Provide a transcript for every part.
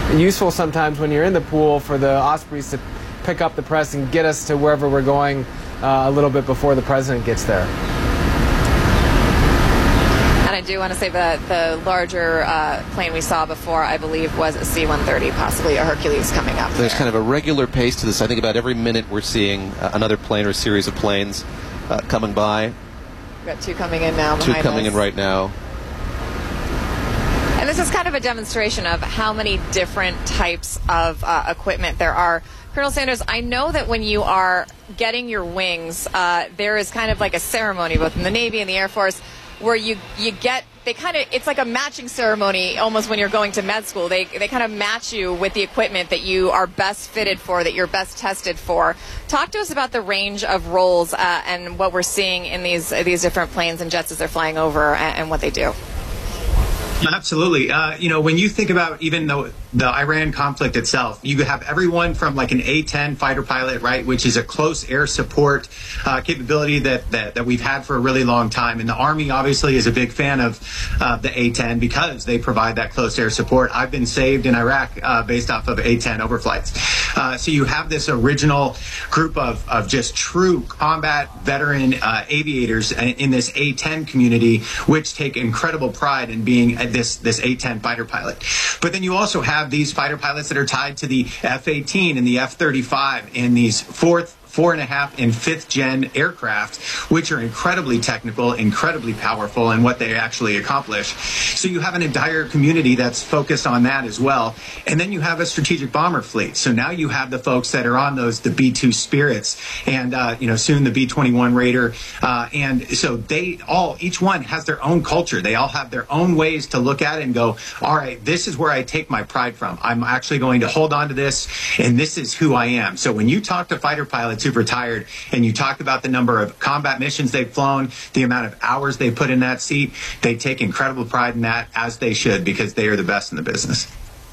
useful sometimes when you're in the pool for the Ospreys to pick up the press and get us to wherever we're going a little bit before the president gets there. And I do want to say that the larger plane we saw before, I believe, was a C-130, possibly a Hercules coming up. There's kind of a regular pace to this. I think about every minute we're seeing another plane or series of planes coming by. We've got two coming in now. Two coming in right now. And this is kind of a demonstration of how many different types of equipment there are. Colonel Sanders, I know that when you are getting your wings, there is kind of like a ceremony, both in the Navy and the Air Force, where you get, it's like a matching ceremony almost when you're going to med school. They kind of match you with the equipment that you are best fitted for, that you're best tested for. Talk to us about the range of roles and what we're seeing in these different planes and jets as they're flying over and what they do. Absolutely. When you think about even the Iran conflict itself, you have everyone from like an A-10 fighter pilot, right, which is a close air support capability that we've had for a really long time. And the Army obviously is a big fan of the A-10 because they provide that close air support. I've been saved in Iraq based off of A-10 overflights. So you have this original group of just true combat veteran aviators in this A-10 community, which take incredible pride in being this A-10 fighter pilot. But then you also have these fighter pilots that are tied to the F-18 and the F-35 and these fourth, 4.5, and 5th gen aircraft, which are incredibly technical, incredibly powerful in what they actually accomplish. So you have an entire community that's focused on that as well. And then you have a strategic bomber fleet. So now you have the folks that are on the B-2 Spirits and, soon the B-21 Raider. And so each one has their own culture. They all have their own ways to look at it and go, all right, this is where I take my pride from. I'm actually going to hold on to this, and this is who I am. So when you talk to fighter pilots who've retired and you talk about the number of combat missions they've flown, the amount of hours they put in that seat, they take incredible pride in that, as they should, because they are the best in the business.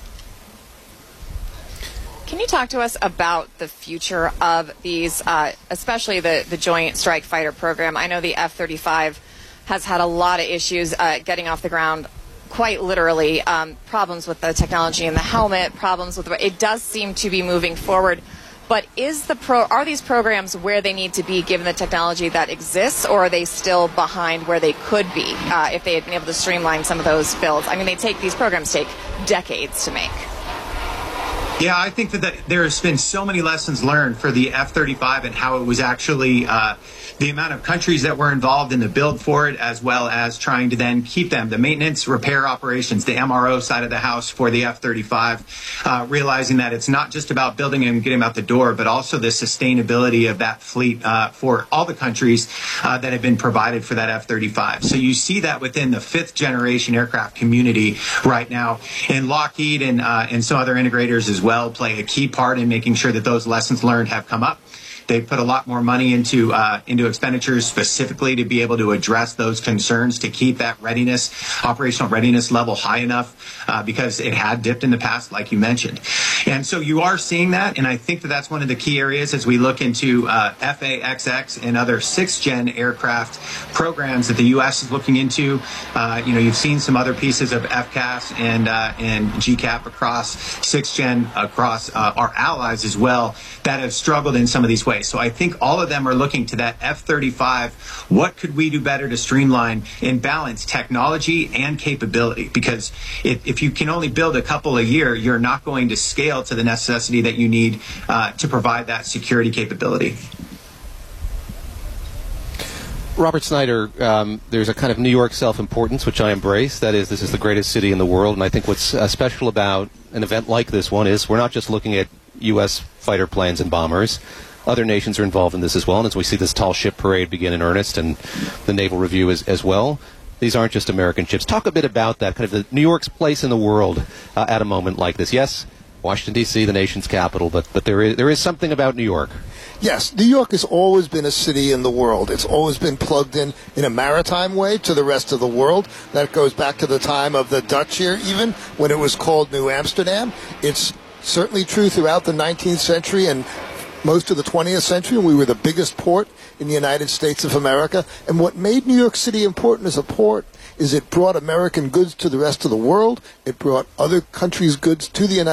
Can you talk to us about the future of these, especially the Joint Strike Fighter program? I know the F-35 has had a lot of issues getting off the ground, quite literally, problems with the technology in the helmet, problems with it does seem to be moving forward. But are these programs where they need to be given the technology that exists, or are they still behind where they could be if they had been able to streamline some of those builds? I mean, these programs take decades to make. Yeah, I think that there's been so many lessons learned for the F-35 and how it was actually the amount of countries that were involved in the build for it, as well as trying to then keep them, the maintenance, repair operations, the MRO side of the house for the F-35, realizing that it's not just about building and getting them out the door, but also the sustainability of that fleet for all the countries that have been provided for that F-35. So you see that within the 5th generation aircraft community right now, and Lockheed and some other integrators as well play a key part in making sure that those lessons learned have come up. They put a lot more money into expenditures specifically to be able to address those concerns, to keep that operational readiness level high enough because it had dipped in the past, like you mentioned. And so you are seeing that, and I think that that's one of the key areas as we look into FA-XX and other 6th gen aircraft programs that the U.S. is looking into. You've seen some other pieces of FCAS and GCAP across 6th gen, across our allies as well, that have struggled in some of these ways. So I think all of them are looking to that F-35. What could we do better to streamline and balance technology and capability? Because if you can only build a couple a year, you're not going to scale to the necessity that you need to provide that security capability. Robert Snyder, there's a kind of New York self-importance, which I embrace. That is, this is the greatest city in the world. And I think what's special about an event like this one is we're not just looking at U.S. fighter planes and bombers. Other nations are involved in this as well, and as we see this tall ship parade begin in earnest and the naval review as well, these aren't just American ships. Talk a bit about that, kind of the New York's place in the world at a moment like this. Yes, Washington, D.C., the nation's capital, but there is something about New York. Yes, New York has always been a city in the world. It's always been plugged in a maritime way to the rest of the world. That goes back to the time of the Dutch here, even, when it was called New Amsterdam. It's certainly true throughout the 19th century and most of the 20th century. We were the biggest port in the United States of America. And what made New York City important as a port is it brought American goods to the rest of the world. It brought other countries' goods to the United States.